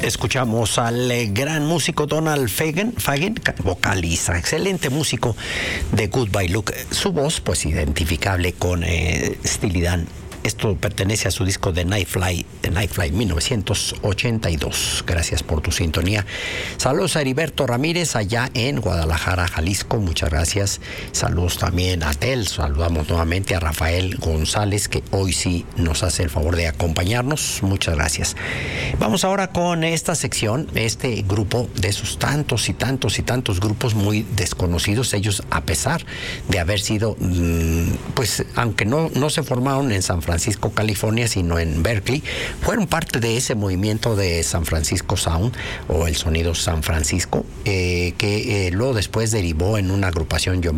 Escuchamos al gran músico Donald Fagen, vocalista, excelente músico de Goodbye Luke. Su voz, pues identificable con Steely Dan. Esto pertenece a su disco The Nightfly 1982. Gracias por tu sintonía. Saludos a Heriberto Ramírez allá en Guadalajara, Jalisco. Muchas gracias. Saludos también a Tel. Saludamos nuevamente a Rafael González, que hoy sí nos hace el favor de acompañarnos. Muchas gracias. Vamos ahora con esta sección, este grupo de esos tantos y tantos y tantos grupos muy desconocidos. Ellos, a pesar de haber sido, pues, aunque no se formaron en San Francisco, California, sino en Berkeley, fueron parte de ese movimiento de San Francisco Sound o el sonido San Francisco, que luego después derivó en una agrupación